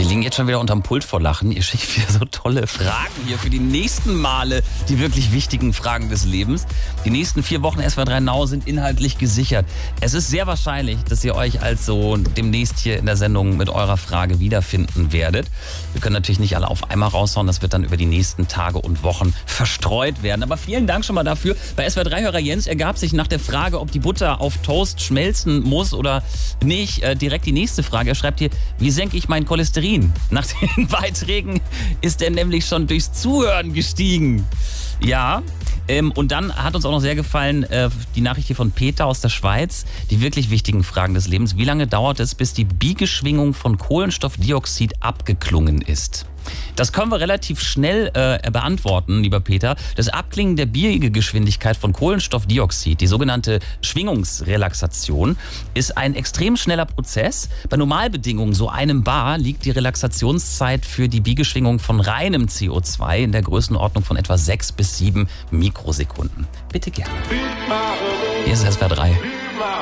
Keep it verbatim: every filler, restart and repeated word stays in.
liegen jetzt schon wieder unterm Pult vor Lachen. Ihr schickt wieder so tolle Fragen hier für die nächsten Male, die wirklich wichtigen Fragen des Lebens. Die nächsten vier Wochen S W R drei Now sind inhaltlich gesichert. Es ist sehr wahrscheinlich, dass ihr euch also demnächst hier in der Sendung mit eurer Frage wiederfinden werdet. Wir können natürlich nicht alle auf einmal raushauen, das wird dann über die nächsten Tage und Wochen verstreut werden. Aber vielen Dank schon mal dafür. Bei S W R drei-Hörer Jens ergab sich nach der Frage, ob die Butter auf Toast schmelzen muss oder nicht, äh, direkt die nächste Frage. Er schreibt hier, wie senke ich mein Cholesterin? Nach den Beiträgen ist er nämlich schon durchs Zuhören gestiegen. Ja, ähm, und dann hat uns auch noch sehr gefallen äh, die Nachricht hier von Peter aus der Schweiz. Die wirklich wichtigen Fragen des Lebens. Wie lange dauert es, bis die Biegeschwingung von Kohlenstoffdioxid abgeklungen ist? Das können wir relativ schnell äh, beantworten, lieber Peter. Das Abklingen der Biegegeschwindigkeit von Kohlenstoffdioxid, die sogenannte Schwingungsrelaxation, ist ein extrem schneller Prozess. Bei Normalbedingungen, so einem Bar, liegt die Relaxationszeit für die Biegeschwingung von reinem C O zwei in der Größenordnung von etwa sechs bis sieben Mikrosekunden. Bitte gerne. Hier ist S W R drei.